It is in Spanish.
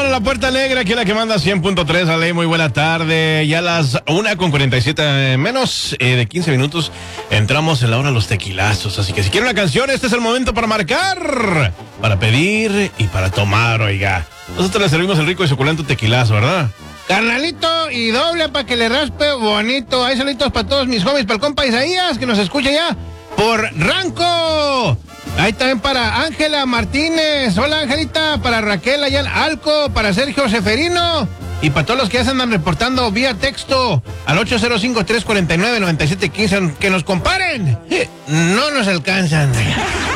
la Puerta Negra, aquí la que manda 100.3, Ale, muy buena tarde. Ya a las 1:47 menos de 15 minutos entramos en la hora de los tequilazos. Así que si quiere una canción, este es el momento para marcar, para pedir y para tomar, oiga. Nosotros le servimos el rico y suculento tequilazo, ¿verdad? Carnalito y doble para que le raspe bonito. Ahí saluditos para todos mis homies, para el compa Isaías, que nos escucha ya por Ranco. Ahí también para Ángela Martínez. Hola, Angelita. Para Raquel allá en Alco. Para Sergio Seferino. Y para todos los que ya se andan reportando vía texto al 805-349-9715. Que nos comparen. No nos alcanzan.